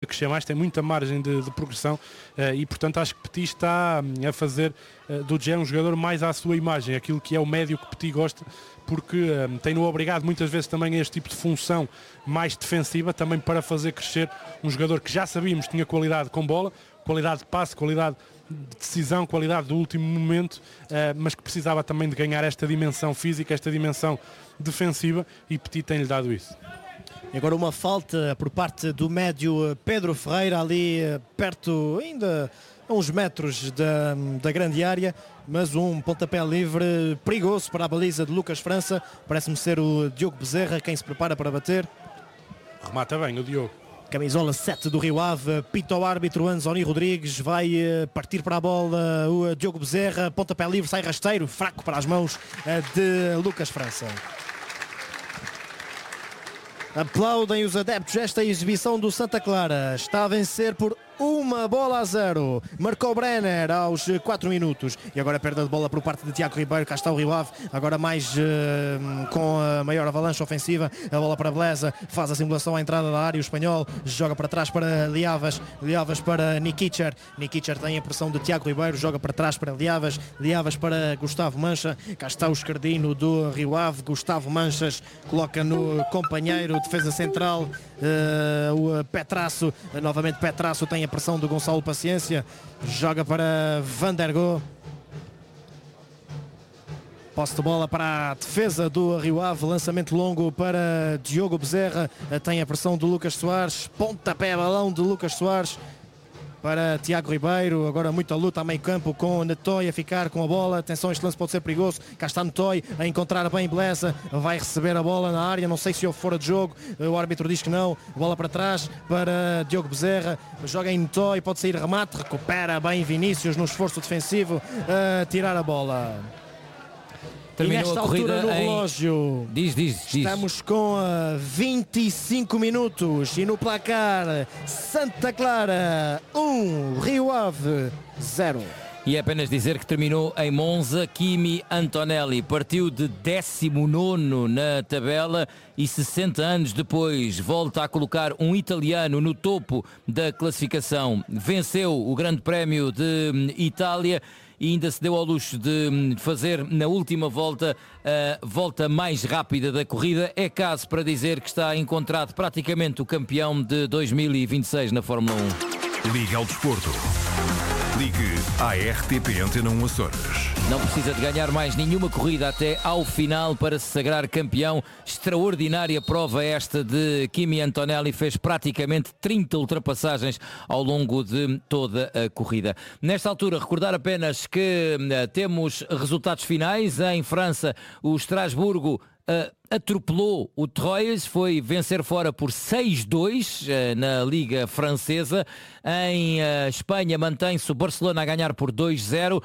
crescer mais, tem muita margem de progressão e portanto acho que Petit está a fazer do Dje um jogador mais à sua imagem, aquilo que é o médio que Petit gosta, porque tem-no obrigado muitas vezes também a este tipo de função mais defensiva, também para fazer crescer um jogador que já sabíamos tinha qualidade com bola, qualidade de passe, qualidade de decisão, qualidade do último momento, mas que precisava também de ganhar esta dimensão física, esta dimensão defensiva, e Petit tem-lhe dado isso. E agora uma falta por parte do médio Pedro Ferreira, ali perto, ainda a uns metros da grande área, mas um pontapé livre perigoso para a baliza de Lucas França. Parece-me ser o Diogo Bezerra quem se prepara para bater. Remata bem o Diogo. Camisola 7 do Rio Ave, pita o árbitro Anzoni Rodrigues, vai partir para a bola o Diogo Bezerra, pontapé livre, sai rasteiro, fraco para as mãos de Lucas França. Aplaudem os adeptos esta exibição do Santa Clara. Está a vencer por 1-0. Marcou Brenner aos 4 minutos. E agora a perda de bola por parte de Tiago Ribeiro. Cá está o Rio Ave. Agora mais com a maior avalanche ofensiva. A bola para Beleza. Faz a simulação à entrada da área. O espanhol joga para trás para Liavas. Liavas para Nikicher. Nikicher tem a pressão de Tiago Ribeiro. Joga para trás para Liavas. Liavas para Gustavo Mancha. Cá está o esquerdino do Rio Ave. Gustavo Manchas coloca no companheiro. Defesa central. O Petrasso. Novamente Petrasso tem a pressão do Gonçalo Paciência, joga para Van der Goh, posse de bola para a defesa do Rio Ave, lançamento longo para Diogo Bezerra, tem a pressão do Lucas Soares, pontapé balão de Lucas Soares para Tiago Ribeiro, agora muita luta a meio campo com Netoy a ficar com a bola, atenção, este lance pode ser perigoso, cá está Netoy a encontrar bem Beleza, vai receber a bola na área, não sei se houve fora de jogo, o árbitro diz que não, bola para trás para Diogo Bezerra, joga em Netoy, pode sair remate, recupera bem Vinícius no esforço defensivo a tirar a bola. Terminou e nesta a corrida altura no relógio diz. Estamos com 25 minutos e no placar Santa Clara 1, Rio Ave 0. E é apenas dizer que terminou em Monza. Kimi Antonelli partiu de 19º na tabela e 60 anos depois volta a colocar um italiano no topo da classificação. Venceu o Grande Prémio de Itália e ainda se deu ao luxo de fazer na última volta a volta mais rápida da corrida. É caso para dizer que está encontrado praticamente o campeão de 2026 na Fórmula 1. Liga ao Desporto. Ligue à RTP Antena 1 Açores. Não precisa de ganhar mais nenhuma corrida até ao final para se sagrar campeão. Extraordinária prova esta de Kimi Antonelli. Fez praticamente 30 ultrapassagens ao longo de toda a corrida. Nesta altura, recordar apenas que temos resultados finais. Em França, o Estrasburgo atropelou o Troyes, foi vencer fora por 6-2 na Liga Francesa. Em Espanha mantém-se o Barcelona a ganhar por 2-0.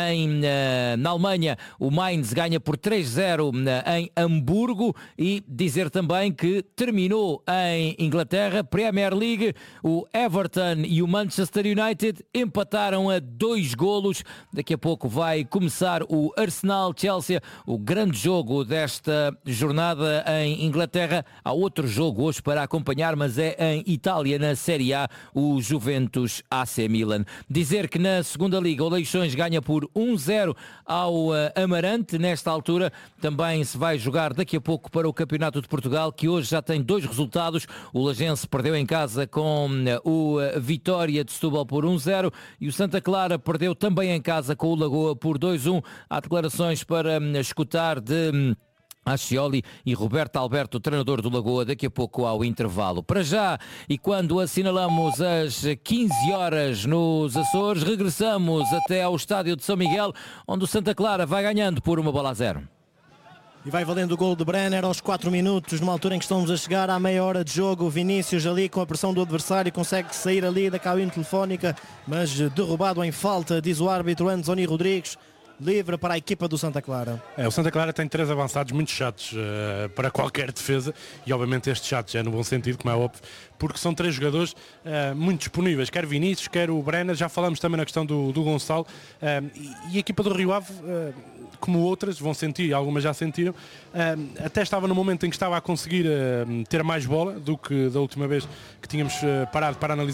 Na Alemanha o Mainz ganha por 3-0 em Hamburgo. E dizer também que terminou em Inglaterra, Premier League, o Everton e o Manchester United empataram a 2 golos. Daqui a pouco vai começar o Arsenal-Chelsea, o grande jogo desta jornada em Inglaterra. Há outro jogo hoje para acompanhar, mas é em Itália, na Série A, o Juventus AC Milan. Dizer que na segunda liga o Leixões ganha por 1-0 ao Amarante. Nesta altura também se vai jogar daqui a pouco para o Campeonato de Portugal, que hoje já tem 2 resultados. O Lagense perdeu em casa com o Vitória de Setúbal por 1-0 e o Santa Clara perdeu também em casa com o Lagoa por 2-1. Há declarações para escutar de Ascioli e Roberto Alberto, o treinador do Lagoa, daqui a pouco ao intervalo. Para já, e quando assinalamos as 15 horas nos Açores, regressamos até ao estádio de São Miguel, onde o Santa Clara vai ganhando por 1-0. E vai valendo o gol de Brenner aos 4 minutos, numa altura em que estamos a chegar à meia hora de jogo. Vinícius ali com a pressão do adversário consegue sair ali da cabine telefónica, mas derrubado em falta, diz o árbitro Anzoni Rodrigues. Livre para a equipa do Santa Clara. O Santa Clara tem 3 avançados muito chatos para qualquer defesa, e obviamente estes chatos é no bom sentido, como é óbvio, porque são 3 jogadores muito disponíveis, quer Vinícius, quer o Brenner. Já falamos também na questão do Gonçalo, e a equipa do Rio Ave, como outras, vão sentir, algumas já sentiram, até estava no momento em que estava a conseguir ter mais bola do que da última vez que tínhamos parado para analisar